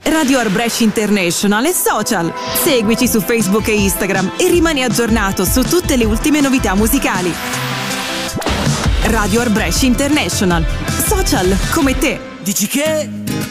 Radio Art Brescia International e social. Seguici su Facebook e Instagram e rimani aggiornato su tutte le ultime novità musicali. Radio Art Brescia International. Social come te. Dici che?